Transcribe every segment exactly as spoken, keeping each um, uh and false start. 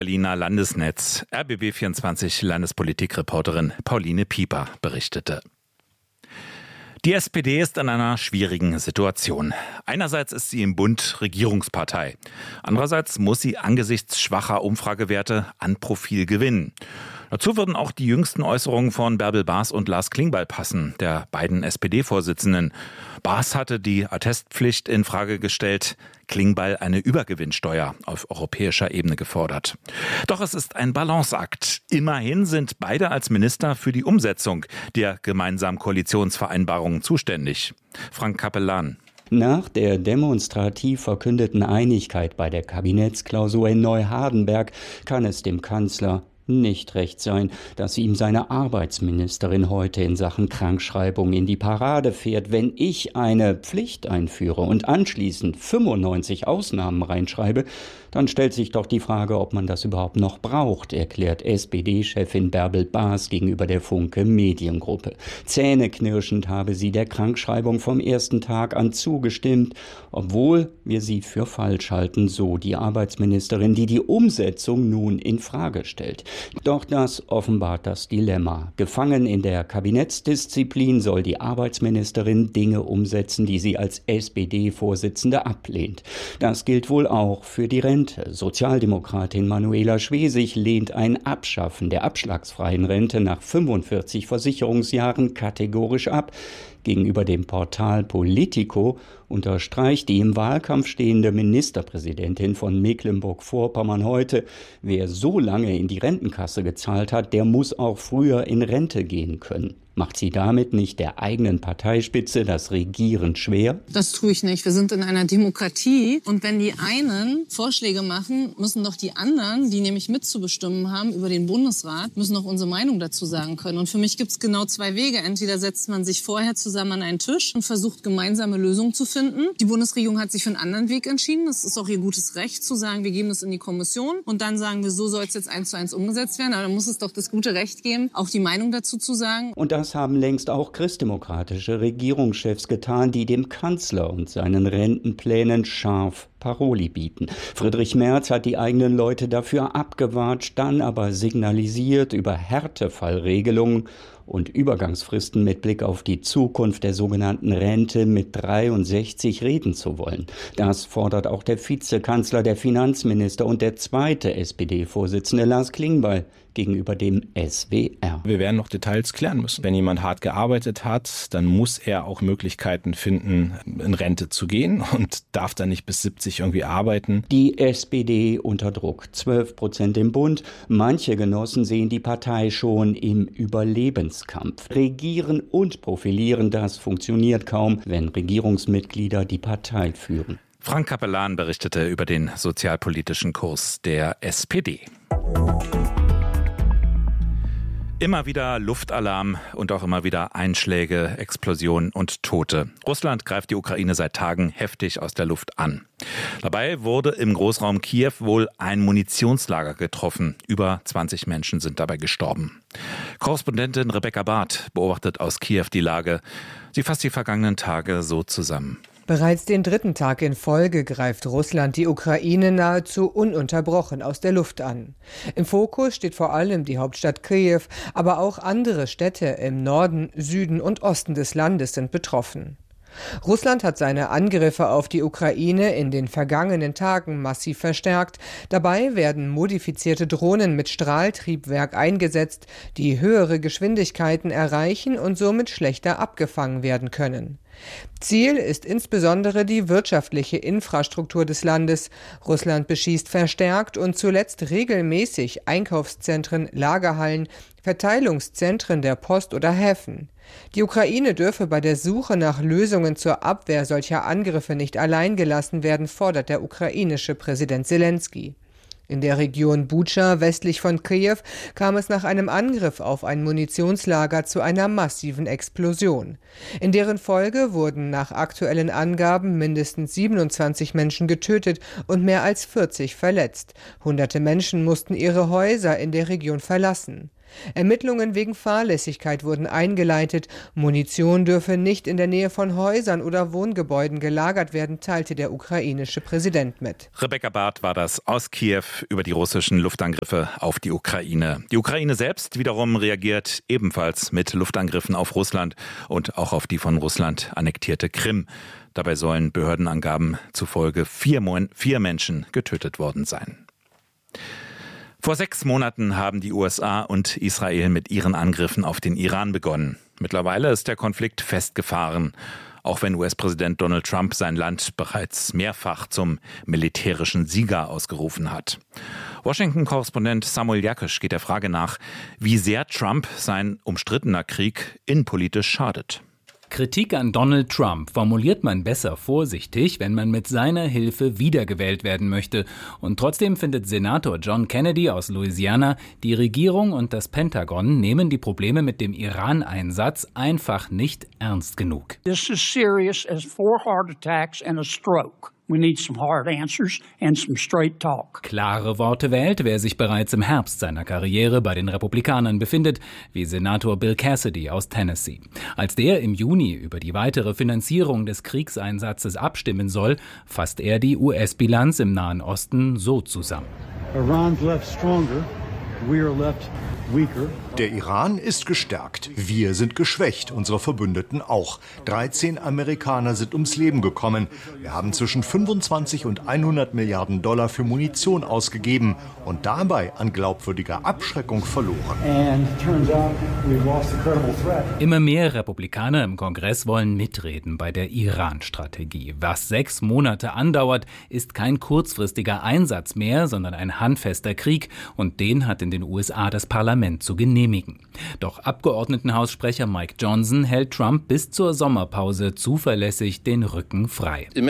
Berliner Landesnetz. R B B vierundzwanzig Landespolitikreporterin Pauline Pieper berichtete. Die S P D ist in einer schwierigen Situation. Einerseits ist sie im Bund Regierungspartei. Andererseits muss sie angesichts schwacher Umfragewerte an Profil gewinnen. Dazu würden auch die jüngsten Äußerungen von Bärbel Baas und Lars Klingbeil passen, der beiden S P D-Vorsitzenden. Baas hatte die Attestpflicht in Frage gestellt, Klingbeil eine Übergewinnsteuer auf europäischer Ebene gefordert. Doch es ist ein Balanceakt. Immerhin sind beide als Minister für die Umsetzung der gemeinsamen Koalitionsvereinbarungen zuständig. Frank Capellan. Nach der demonstrativ verkündeten Einigkeit bei der Kabinettsklausur in Neuhardenberg kann es dem Kanzler nicht recht sein, dass ihm seine Arbeitsministerin heute in Sachen Krankschreibung in die Parade fährt. Wenn ich eine Pflicht einführe und anschließend fünfundneunzig Ausnahmen reinschreibe, dann stellt sich doch die Frage, ob man das überhaupt noch braucht, erklärt S P D-Chefin Bärbel Baas gegenüber der Funke Mediengruppe. Zähneknirschend habe sie der Krankschreibung vom ersten Tag an zugestimmt, obwohl wir sie für falsch halten, so die Arbeitsministerin, die die Umsetzung nun in Frage stellt. Doch das offenbart das Dilemma. Gefangen in der Kabinettsdisziplin soll die Arbeitsministerin Dinge umsetzen, die sie als S P D-Vorsitzende ablehnt. Das gilt wohl auch für die Rente. Sozialdemokratin Manuela Schwesig lehnt ein Abschaffen der abschlagsfreien Rente nach fünfundvierzig Versicherungsjahren kategorisch ab. Gegenüber dem Portal Politico unterstreicht die im Wahlkampf stehende Ministerpräsidentin von Mecklenburg-Vorpommern heute, wer so lange in die Rentenkasse gezahlt hat, der muss auch früher in Rente gehen können. Macht sie damit nicht der eigenen Parteispitze das Regieren schwer? Das tue ich nicht. Wir sind in einer Demokratie. Und wenn die einen Vorschläge machen, müssen doch die anderen, die nämlich mitzubestimmen haben über den Bundesrat, müssen doch unsere Meinung dazu sagen können. Und für mich gibt es genau zwei Wege. Entweder setzt man sich vorher zusammen an einen Tisch und versucht, gemeinsame Lösungen zu finden. Die Bundesregierung hat sich für einen anderen Weg entschieden. Das ist auch ihr gutes Recht, zu sagen, wir geben das in die Kommission. Und dann sagen wir, so soll es jetzt eins zu eins umgesetzt werden. Aber dann muss es doch das gute Recht geben, auch die Meinung dazu zu sagen. Und das haben längst auch christdemokratische Regierungschefs getan, die dem Kanzler und seinen Rentenplänen scharf Paroli bieten. Friedrich Merz hat die eigenen Leute dafür abgewatscht, dann aber signalisiert, über Härtefallregelungen und Übergangsfristen mit Blick auf die Zukunft der sogenannten Rente mit dreiundsechzig reden zu wollen. Das fordert auch der Vizekanzler, der Finanzminister und der zweite S P D-Vorsitzende Lars Klingbeil gegenüber dem S W R. Wir werden noch Details klären müssen. Wenn jemand hart gearbeitet hat, dann muss er auch Möglichkeiten finden, in Rente zu gehen und darf dann nicht bis siebzig irgendwie arbeiten. Die S P D unter Druck. zwölf Prozent im Bund. Manche Genossen sehen die Partei schon im Überlebenskampf. Regieren und profilieren, das funktioniert kaum, wenn Regierungsmitglieder die Partei führen. Frank Capellan berichtete über den sozialpolitischen Kurs der S P D. Immer wieder Luftalarm und auch immer wieder Einschläge, Explosionen und Tote. Russland greift die Ukraine seit Tagen heftig aus der Luft an. Dabei wurde im Großraum Kiew wohl ein Munitionslager getroffen. Über zwanzig Menschen sind dabei gestorben. Korrespondentin Rebecca Barth beobachtet aus Kiew die Lage. Sie fasst die vergangenen Tage so zusammen. Bereits den dritten Tag in Folge greift Russland die Ukraine nahezu ununterbrochen aus der Luft an. Im Fokus steht vor allem die Hauptstadt Kiew, aber auch andere Städte im Norden, Süden und Osten des Landes sind betroffen. Russland hat seine Angriffe auf die Ukraine in den vergangenen Tagen massiv verstärkt. Dabei werden modifizierte Drohnen mit Strahltriebwerk eingesetzt, die höhere Geschwindigkeiten erreichen und somit schlechter abgefangen werden können. Ziel ist insbesondere die wirtschaftliche Infrastruktur des Landes. Russland beschießt verstärkt und zuletzt regelmäßig Einkaufszentren, Lagerhallen, Verteilungszentren der Post oder Häfen. Die Ukraine dürfe bei der Suche nach Lösungen zur Abwehr solcher Angriffe nicht allein gelassen werden, fordert der ukrainische Präsident Selenskyj. In der Region Butscha westlich von Kiew kam es nach einem Angriff auf ein Munitionslager zu einer massiven Explosion. In deren Folge wurden nach aktuellen Angaben mindestens siebenundzwanzig Menschen getötet und mehr als vierzig verletzt. Hunderte Menschen mussten ihre Häuser in der Region verlassen. Ermittlungen wegen Fahrlässigkeit wurden eingeleitet. Munition dürfe nicht in der Nähe von Häusern oder Wohngebäuden gelagert werden, teilte der ukrainische Präsident mit. Rebecca Barth war das aus Kiew über die russischen Luftangriffe auf die Ukraine. Die Ukraine selbst wiederum reagiert ebenfalls mit Luftangriffen auf Russland und auch auf die von Russland annektierte Krim. Dabei sollen Behördenangaben zufolge vier, Mon- vier Menschen getötet worden sein. Vor sechs Monaten haben die U S A und Israel mit ihren Angriffen auf den Iran begonnen. Mittlerweile ist der Konflikt festgefahren, auch wenn U S-Präsident Donald Trump sein Land bereits mehrfach zum militärischen Sieger ausgerufen hat. Washington-Korrespondent Samuel Jakisch geht der Frage nach, wie sehr Trump sein umstrittener Krieg innenpolitisch schadet. Kritik an Donald Trump formuliert man besser vorsichtig, wenn man mit seiner Hilfe wiedergewählt werden möchte. Und trotzdem findet Senator John Kennedy aus Louisiana, die Regierung und das Pentagon nehmen die Probleme mit dem Iran-Einsatz einfach nicht ernst genug. This is serious as four heart attacks and a stroke. We need some hard answers and some straight talk. Klare Worte wählt, wer sich bereits im Herbst seiner Karriere bei den Republikanern befindet, wie Senator Bill Cassidy aus Tennessee. Als der im Juni über die weitere Finanzierung des Kriegseinsatzes abstimmen soll, fasst er die U S-Bilanz im Nahen Osten so zusammen. Iran's left stronger, we are left weaker. Der Iran ist gestärkt, wir sind geschwächt, unsere Verbündeten auch. dreizehn Amerikaner sind ums Leben gekommen. Wir haben zwischen fünfundzwanzig und hundert Milliarden Dollar für Munition ausgegeben und dabei an glaubwürdiger Abschreckung verloren. Immer mehr Republikaner im Kongress wollen mitreden bei der Iran-Strategie. Was sechs Monate andauert, ist kein kurzfristiger Einsatz mehr, sondern ein handfester Krieg, und den hat in den U S A das Parlament zu genehmigen. Doch Abgeordnetenhaussprecher Mike Johnson hält Trump bis zur Sommerpause zuverlässig den Rücken frei. Die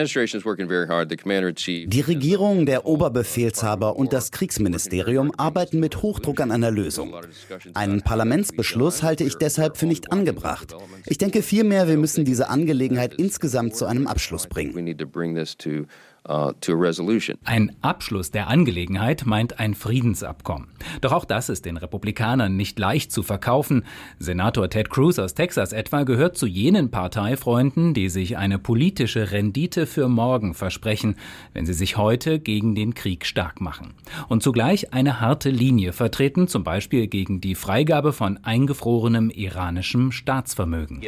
Regierung, der Oberbefehlshaber und das Kriegsministerium arbeiten mit Hochdruck an einer Lösung. Einen Parlamentsbeschluss halte ich deshalb für nicht angebracht. Ich denke vielmehr, wir müssen diese Angelegenheit insgesamt zu einem Abschluss bringen. Ein Abschluss der Angelegenheit meint ein Friedensabkommen. Doch auch das ist den Republikanern nicht leicht zu verkaufen. Senator Ted Cruz aus Texas etwa gehört zu jenen Parteifreunden, die sich eine politische Rendite für morgen versprechen, wenn sie sich heute gegen den Krieg stark machen. Und zugleich eine harte Linie vertreten, zum Beispiel gegen die Freigabe von eingefrorenem iranischem Staatsvermögen.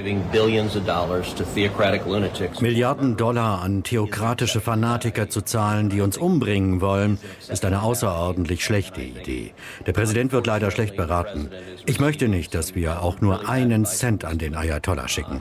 Milliarden Dollar an theokratische Fanatiker zu zahlen, die uns umbringen wollen, ist eine außerordentlich schlechte Idee. Der Präsident wird leider schlecht beraten. Ich möchte nicht, dass wir auch nur einen Cent an den Ayatollah schicken.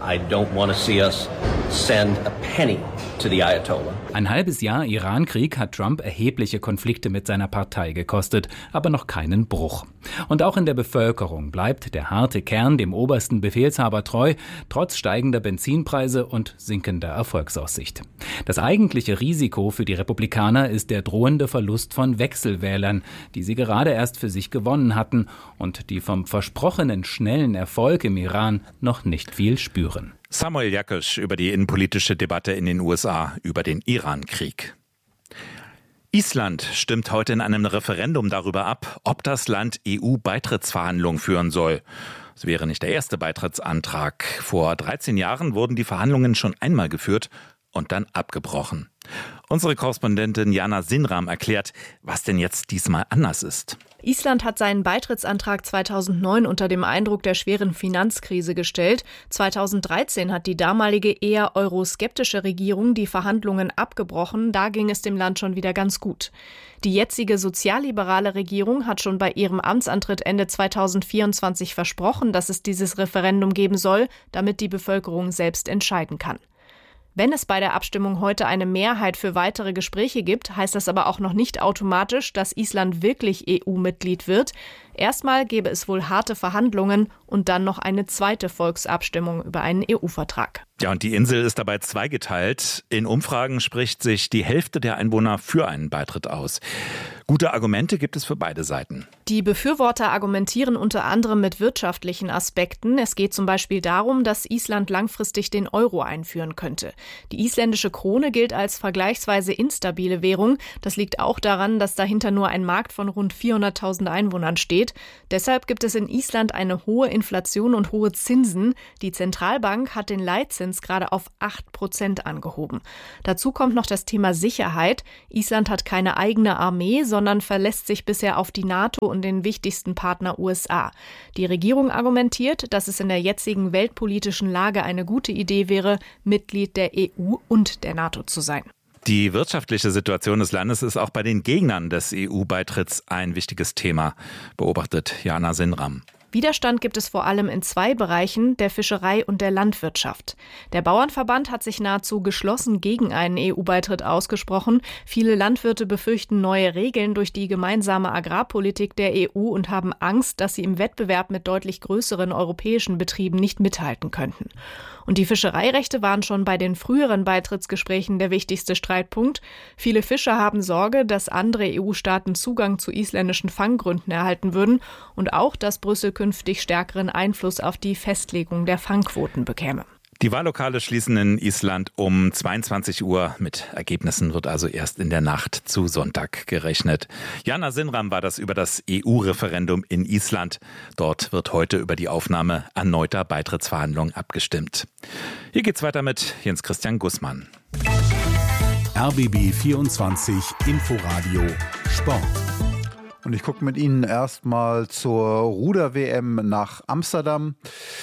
Ein halbes Jahr Iran-Krieg hat Trump erhebliche Konflikte mit seiner Partei gekostet, aber noch keinen Bruch. Und auch in der Bevölkerung bleibt der harte Kern dem obersten Befehlshaber treu, trotz steigender Benzinpreise und sinkender Erfolgsaussicht. Das eigentliche Risiko für die Republikaner ist der drohende Verlust von Wechselwählern, die sie gerade erst für sich gewonnen hatten und die vom versprochenen schnellen Erfolg im Iran noch nicht viel spüren. Samuel Jakisch über die innenpolitische Debatte in den U S A über den Iran-Krieg. Island stimmt heute in einem Referendum darüber ab, ob das Land E U-Beitrittsverhandlungen führen soll. Es wäre nicht der erste Beitrittsantrag. Vor dreizehn Jahren wurden die Verhandlungen schon einmal geführt und dann abgebrochen. Unsere Korrespondentin Jana Sinram erklärt, was denn jetzt diesmal anders ist. Island hat seinen Beitrittsantrag zweitausendneun unter dem Eindruck der schweren Finanzkrise gestellt. zweitausenddreizehn hat die damalige eher euroskeptische Regierung die Verhandlungen abgebrochen. Da ging es dem Land schon wieder ganz gut. Die jetzige sozialliberale Regierung hat schon bei ihrem Amtsantritt Ende zweitausendvierundzwanzig versprochen, dass es dieses Referendum geben soll, damit die Bevölkerung selbst entscheiden kann. Wenn es bei der Abstimmung heute eine Mehrheit für weitere Gespräche gibt, heißt das aber auch noch nicht automatisch, dass Island wirklich E U-Mitglied wird. Erstmal gäbe es wohl harte Verhandlungen und dann noch eine zweite Volksabstimmung über einen E U-Vertrag. Ja, und die Insel ist dabei zweigeteilt. In Umfragen spricht sich die Hälfte der Einwohner für einen Beitritt aus. Gute Argumente gibt es für beide Seiten. Die Befürworter argumentieren unter anderem mit wirtschaftlichen Aspekten. Es geht zum Beispiel darum, dass Island langfristig den Euro einführen könnte. Die isländische Krone gilt als vergleichsweise instabile Währung. Das liegt auch daran, dass dahinter nur ein Markt von rund vierhunderttausend Einwohnern steht. steht. Deshalb gibt es in Island eine hohe Inflation und hohe Zinsen. Die Zentralbank hat den Leitzins gerade auf acht Prozent angehoben. Dazu kommt noch das Thema Sicherheit. Island hat keine eigene Armee, sondern verlässt sich bisher auf die NATO und den wichtigsten Partner U S A. Die Regierung argumentiert, dass es in der jetzigen weltpolitischen Lage eine gute Idee wäre, Mitglied der E U und der NATO zu sein. Die wirtschaftliche Situation des Landes ist auch bei den Gegnern des E U-Beitritts ein wichtiges Thema, beobachtet Jana Sinram. Widerstand gibt es vor allem in zwei Bereichen, der Fischerei und der Landwirtschaft. Der Bauernverband hat sich nahezu geschlossen gegen einen E U-Beitritt ausgesprochen. Viele Landwirte befürchten neue Regeln durch die gemeinsame Agrarpolitik der E U und haben Angst, dass sie im Wettbewerb mit deutlich größeren europäischen Betrieben nicht mithalten könnten. Und die Fischereirechte waren schon bei den früheren Beitrittsgesprächen der wichtigste Streitpunkt. Viele Fischer haben Sorge, dass andere E U-Staaten Zugang zu isländischen Fanggründen erhalten würden und auch, dass Brüssel künftig stärkeren Einfluss auf die Festlegung der Fangquoten bekäme. Die Wahllokale schließen in Island um zweiundzwanzig Uhr. Mit Ergebnissen wird also erst in der Nacht zu Sonntag gerechnet. Jana Sinram war das über das E U-Referendum in Island. Dort wird heute über die Aufnahme erneuter Beitrittsverhandlungen abgestimmt. Hier geht's weiter mit Jens Christian Gussmann. R B B vierundzwanzig Inforadio Sport. Und ich gucke mit Ihnen erstmal zur Ruder-W M nach Amsterdam.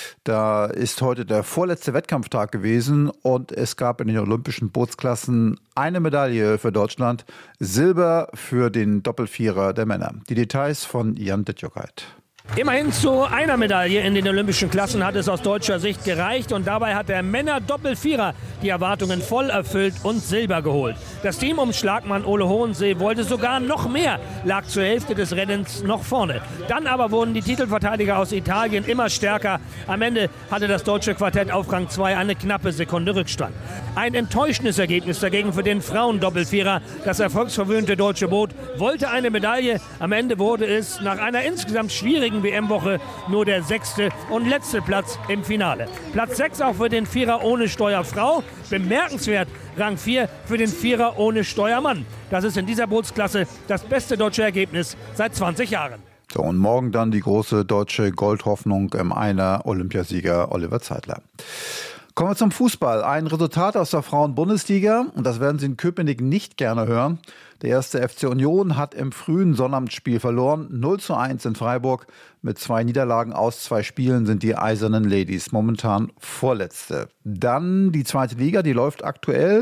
Da ist heute der vorletzte Wettkampftag gewesen und es gab in den olympischen Bootsklassen eine Medaille für Deutschland, Silber für den Doppelvierer der Männer. Die Details von Jan Dittjokait. Immerhin zu einer Medaille in den olympischen Klassen hat es aus deutscher Sicht gereicht und dabei hat der Männer-Doppelvierer die Erwartungen voll erfüllt und Silber geholt. Das Team um Schlagmann Ole Hohensee wollte sogar noch mehr, lag zur Hälfte des Rennens noch vorne. Dann aber wurden die Titelverteidiger aus Italien immer stärker. Am Ende hatte das deutsche Quartett auf Rang zwei eine knappe Sekunde Rückstand. Ein enttäuschendes Ergebnis dagegen für den Frauen-Doppelvierer. Das erfolgsverwöhnte deutsche Boot wollte eine Medaille. Am Ende wurde es nach einer insgesamt schwierigen W M-Woche nur der sechste und letzte Platz im Finale. Platz sechs auch für den Vierer ohne Steuerfrau. Bemerkenswert Rang vier für den Vierer ohne Steuermann. Das ist in dieser Bootsklasse das beste deutsche Ergebnis seit zwanzig Jahren. So, und morgen dann die große deutsche Goldhoffnung im Einer, Olympiasieger Oliver Zeitler. Kommen wir zum Fußball. Ein Resultat aus der Frauen-Bundesliga, und das werden Sie in Köpenick nicht gerne hören. Der erste F C Union hat im frühen Sonnabendspiel verloren, null zu eins in Freiburg. Mit zwei Niederlagen aus zwei Spielen sind die Eisernen Ladies momentan Vorletzte. Dann die zweite Liga, die läuft aktuell.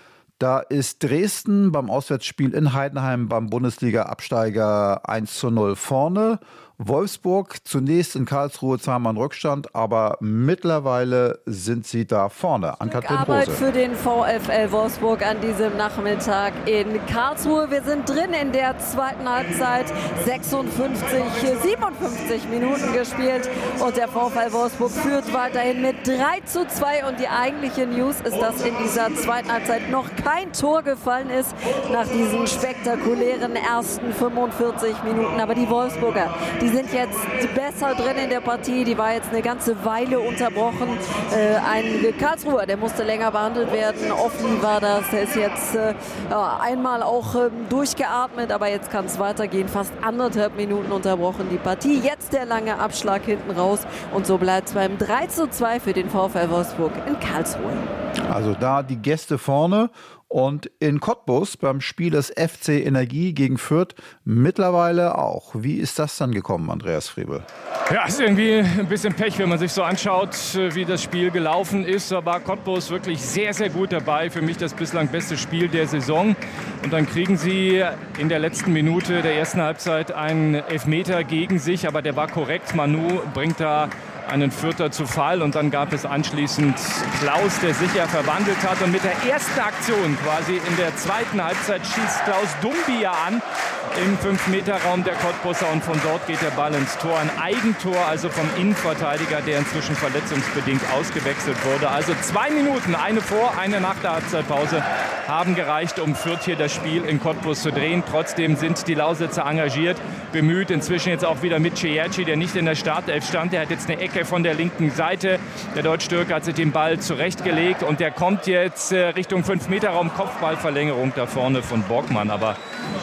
Da ist Dresden beim Auswärtsspiel in Heidenheim beim Bundesliga-Absteiger eins zu null vorne. Wolfsburg zunächst in Karlsruhe zweimal in Rückstand, aber mittlerweile sind sie da vorne. Ann-Kathrin Arbeit Rose. für den VfL Wolfsburg an diesem Nachmittag in Karlsruhe. Wir sind drin in der zweiten Halbzeit. sechsundfünfzig, siebenundfünfzig Minuten gespielt und der VfL Wolfsburg führt weiterhin mit drei zu zwei. Und die eigentliche News ist, dass in dieser zweiten Halbzeit noch kein Tor gefallen ist nach diesen spektakulären ersten fünfundvierzig Minuten. Aber die Wolfsburger, die sind jetzt besser drin in der Partie. Die war jetzt eine ganze Weile unterbrochen. Äh, ein Karlsruher, der musste länger behandelt werden. Offli war das. Der ist jetzt äh, einmal auch äh, durchgeatmet, aber jetzt kann es weitergehen. Fast anderthalb Minuten unterbrochen die Partie. Jetzt der lange Abschlag hinten raus. Und so bleibt es beim drei zu zwei für den VfL Wolfsburg in Karlsruhe. Also da die Gäste vorne. Und in Cottbus beim Spiel des F C Energie gegen Fürth mittlerweile auch. Wie ist das dann gekommen, Andreas Friebel? Ja, ist irgendwie ein bisschen Pech, wenn man sich so anschaut, wie das Spiel gelaufen ist. Da war Cottbus wirklich sehr, sehr gut dabei. Für mich das bislang beste Spiel der Saison. Und dann kriegen sie in der letzten Minute der ersten Halbzeit einen Elfmeter gegen sich. Aber der war korrekt. Manu bringt da einen Fürther zu Fall und dann gab es anschließend Klaus, der sicher verwandelt hat. Und mit der ersten Aktion quasi in der zweiten Halbzeit schießt Klaus Dumbia an im fünf Meter Raum der Cottbusser und von dort geht der Ball ins Tor. Ein Eigentor, also vom Innenverteidiger, der inzwischen verletzungsbedingt ausgewechselt wurde. Also zwei Minuten, eine vor, eine nach der Halbzeitpause, haben gereicht, um Fürth hier das Spiel in Cottbus zu drehen. Trotzdem sind die Lausitzer engagiert, bemüht. Inzwischen jetzt auch wieder mit Cierci, der nicht in der Startelf stand. Der hat jetzt eine Ecke von der linken Seite. Der Deutsch-Türke hat sich den Ball zurechtgelegt und der kommt jetzt Richtung fünf Meter Raum, Kopfballverlängerung da vorne von Borgmann. Aber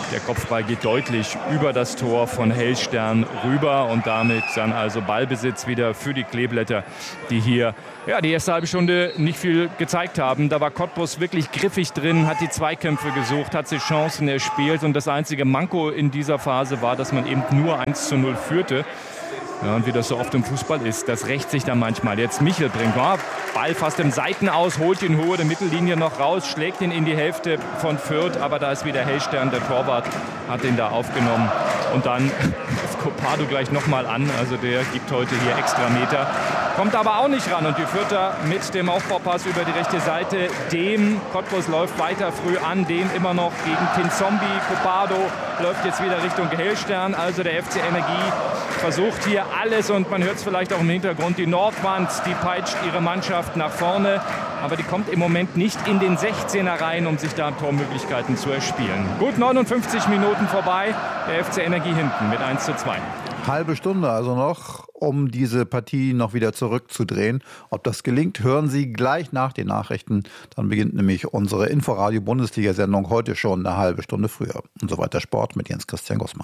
Der Kopfball geht deutlich über das Tor von Hellstern rüber und damit dann also Ballbesitz wieder für die Kleeblätter, die hier ja, die erste halbe Stunde nicht viel gezeigt haben. Da war Cottbus wirklich griffig drin, hat die Zweikämpfe gesucht, hat sich Chancen erspielt und das einzige Manko in dieser Phase war, dass man eben nur eins zu null führte. Ja, und wie das so oft im Fußball ist, das rächt sich dann manchmal. Jetzt Michel bringt ja, Ball fast im Seitenaus, holt ihn hohe der Mittellinie noch raus, schlägt ihn in die Hälfte von Fürth, aber da ist wieder Hellstern, der Torwart, hat ihn da aufgenommen. Und dann ist Copado gleich nochmal an, also der gibt heute hier extra Meter. Kommt aber auch nicht ran und die Fürther mit dem Aufbaupass über die rechte Seite. Dem Cottbus läuft weiter früh an, dem immer noch gegen Kinzombie. Copado läuft jetzt wieder Richtung Hellstern, also der F C Energie versucht hier alles und man hört es vielleicht auch im Hintergrund, die Nordwand, die peitscht ihre Mannschaft nach vorne, aber die kommt im Moment nicht in den sechzehner rein, um sich da Tormöglichkeiten zu erspielen. Gut neunundfünfzig Minuten vorbei, der F C Energie hinten mit eins zu zwei. Halbe Stunde also noch, um diese Partie noch wieder zurückzudrehen. Ob das gelingt, hören Sie gleich nach den Nachrichten. Dann beginnt nämlich unsere Inforadio-Bundesliga-Sendung heute schon eine halbe Stunde früher. Und so weiter Sport mit Jens Christian Gussmann.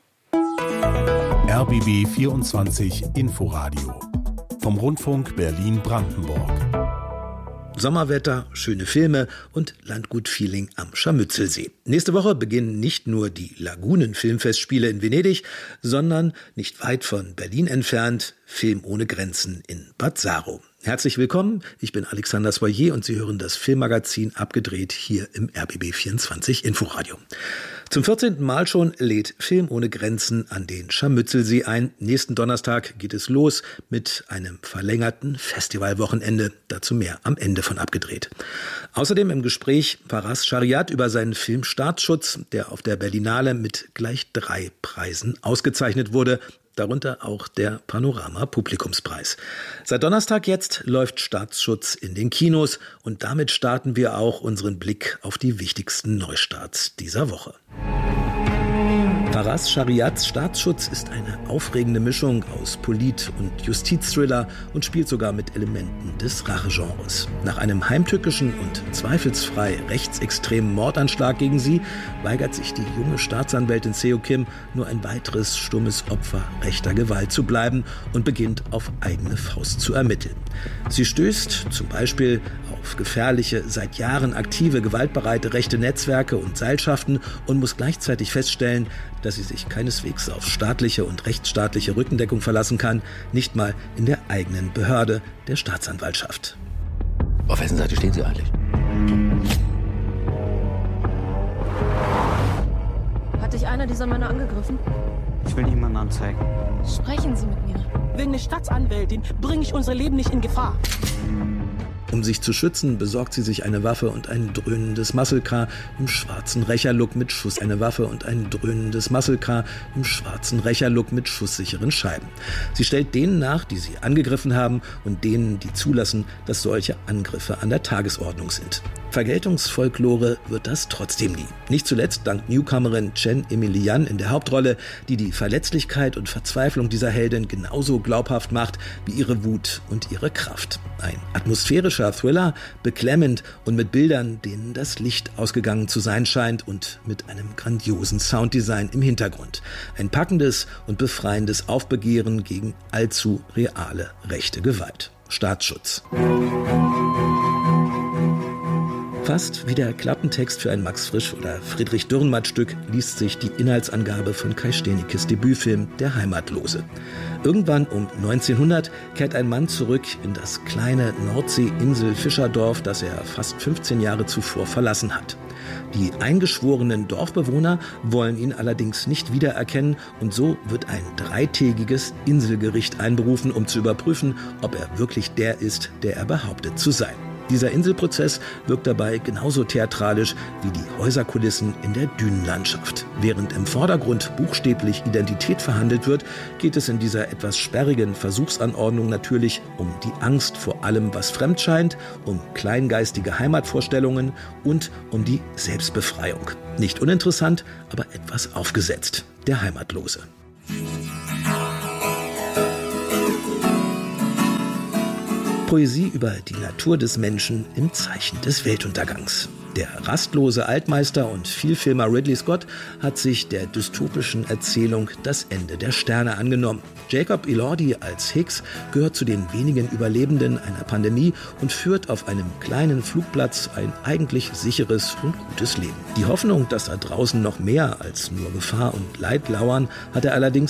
R B B vierundzwanzig Inforadio vom Rundfunk Berlin-Brandenburg. Sommerwetter, schöne Filme und Landgut-Feeling am Scharmützelsee. Nächste Woche beginnen nicht nur die Lagunen-Filmfestspiele in Venedig, sondern nicht weit von Berlin entfernt Film ohne Grenzen in Bad Saro. Herzlich willkommen, ich bin Alexander Soyer und Sie hören das Filmmagazin Abgedreht hier im R B B vierundzwanzig Inforadio. Zum vierzehnten Mal schon lädt Film ohne Grenzen an den Scharmützelsee ein. Nächsten Donnerstag geht es los mit einem verlängerten Festivalwochenende. Dazu mehr am Ende von Abgedreht. Außerdem im Gespräch Faraz Shariat über seinen Film Staatsschutz, der auf der Berlinale mit gleich drei Preisen ausgezeichnet wurde. Darunter auch der Panorama-Publikumspreis. Seit Donnerstag jetzt läuft Staatsschutz in den Kinos und damit starten wir auch unseren Blick auf die wichtigsten Neustarts dieser Woche. Faraz Shariats Staatsschutz ist eine aufregende Mischung aus Polit- und Justizthriller und spielt sogar mit Elementen des Rachegenres. Nach einem heimtückischen und zweifelsfrei rechtsextremen Mordanschlag gegen sie weigert sich die junge Staatsanwältin Seo Kim, nur ein weiteres stummes Opfer rechter Gewalt zu bleiben und beginnt auf eigene Faust zu ermitteln. Sie stößt zum Beispiel auf gefährliche, seit Jahren aktive, gewaltbereite rechte Netzwerke und Seilschaften und muss gleichzeitig feststellen, dass sie sich keineswegs auf staatliche und rechtsstaatliche Rückendeckung verlassen kann, nicht mal in der eigenen Behörde, der Staatsanwaltschaft. Auf wessen Seite stehen Sie eigentlich? Hat dich einer dieser Männer angegriffen? Ich will niemanden anzeigen. Sprechen Sie mit mir. Wegen der Staatsanwältin bringe ich unser Leben nicht in Gefahr. Um sich zu schützen, besorgt sie sich eine Waffe und ein dröhnendes Muscle-Car im schwarzen Rächerlook mit Schuss. Eine Waffe und ein dröhnendes Muscle-Car im schwarzen Rächerlook mit schusssicheren Scheiben. Sie stellt denen nach, die sie angegriffen haben und denen, die zulassen, dass solche Angriffe an der Tagesordnung sind. Vergeltungsfolklore wird das trotzdem nie. Nicht zuletzt dank Newcomerin Chen Emilian in der Hauptrolle, die die Verletzlichkeit und Verzweiflung dieser Heldin genauso glaubhaft macht wie ihre Wut und ihre Kraft. Ein atmosphärischer Thriller, beklemmend und mit Bildern, denen das Licht ausgegangen zu sein scheint und mit einem grandiosen Sounddesign im Hintergrund. Ein packendes und befreiendes Aufbegehren gegen allzu reale rechte Gewalt. Staatsschutz. Fast wie der Klappentext für ein Max Frisch oder Friedrich Dürrenmatt-Stück liest sich die Inhaltsangabe von Kai Stenicke's Debütfilm Der Heimatlose. Irgendwann um neunzehnhundert kehrt ein Mann zurück in das kleine Nordseeinsel Fischerdorf, das er fast fünfzehn Jahre zuvor verlassen hat. Die eingeschworenen Dorfbewohner wollen ihn allerdings nicht wiedererkennen und so wird ein dreitägiges Inselgericht einberufen, um zu überprüfen, ob er wirklich der ist, der er behauptet zu sein. Dieser Inselprozess wirkt dabei genauso theatralisch wie die Häuserkulissen in der Dünenlandschaft. Während im Vordergrund buchstäblich Identität verhandelt wird, geht es in dieser etwas sperrigen Versuchsanordnung natürlich um die Angst vor allem, was fremd scheint, um kleingeistige Heimatvorstellungen und um die Selbstbefreiung. Nicht uninteressant, aber etwas aufgesetzt. Der Heimatlose. Poesie über die Natur des Menschen im Zeichen des Weltuntergangs. Der rastlose Altmeister und Vielfilmer Ridley Scott hat sich der dystopischen Erzählung Das Ende der Sterne angenommen. Jacob Elordi als Hicks gehört zu den wenigen Überlebenden einer Pandemie und führt auf einem kleinen Flugplatz ein eigentlich sicheres und gutes Leben. Die Hoffnung, dass da draußen noch mehr als nur Gefahr und Leid lauern, hat er allerdings